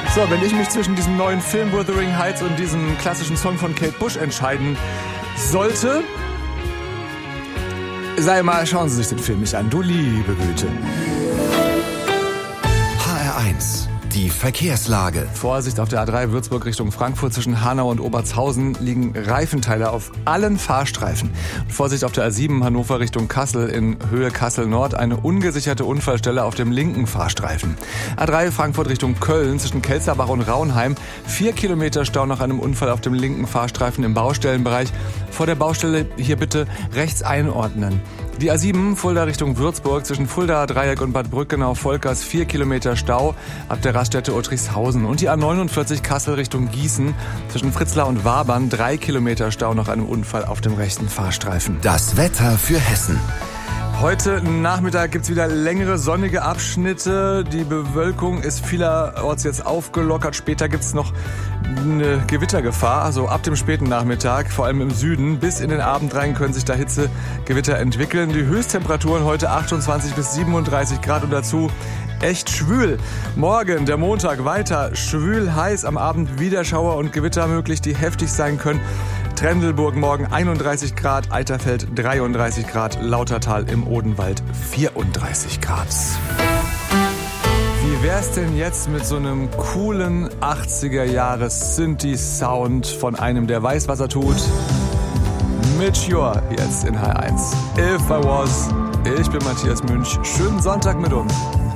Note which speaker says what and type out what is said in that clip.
Speaker 1: So, wenn ich mich zwischen diesem neuen Film Wuthering Heights und diesem klassischen Song von Kate Bush entscheiden sollte, sei mal, schauen Sie sich den Film nicht an, du liebe Güte.
Speaker 2: HR1, die Verkehrslage.
Speaker 1: Vorsicht, auf der A3 Würzburg Richtung Frankfurt zwischen Hanau und Obertshausen liegen Reifenteile auf allen Fahrstreifen. Und Vorsicht auf der A7 Hannover Richtung Kassel in Höhe Kassel Nord, eine ungesicherte Unfallstelle auf dem linken Fahrstreifen. A3 Frankfurt Richtung Köln zwischen Kelsterbach und Raunheim, 4 Kilometer Stau nach einem Unfall auf dem linken Fahrstreifen im Baustellenbereich. Vor der Baustelle hier bitte rechts einordnen. Die A7 Fulda Richtung Würzburg zwischen Fulda Dreieck und Bad Brückenau-Volkers 4 Kilometer Stau ab der Raststätte Uttrichshausen. Und die A49 Kassel Richtung Gießen zwischen Fritzlar und Wabern 3 Kilometer Stau nach einem Unfall auf dem rechten Fahrstreifen.
Speaker 2: Das Wetter für Hessen.
Speaker 1: Heute Nachmittag gibt's wieder längere sonnige Abschnitte. Die Bewölkung ist vielerorts jetzt aufgelockert. Später gibt's noch eine Gewittergefahr, also ab dem späten Nachmittag, vor allem im Süden. Bis in den Abend rein können sich da Hitzegewitter entwickeln. Die Höchsttemperaturen heute 28 bis 37 Grad und dazu echt schwül. Morgen, der Montag, weiter schwül heiß. Am Abend wieder Schauer und Gewitter möglich, die heftig sein können. Trendelburg morgen 31 Grad, Eiterfeld 33 Grad, Lautertal im Odenwald 34 Grad. Wie wär's denn jetzt mit so einem coolen 80er-Jahres-Synthi-Sound von einem, der weiß, was er tut? Mature jetzt in H1. If I Was. Ich bin Matthias Münch. Schönen Sonntag mit uns.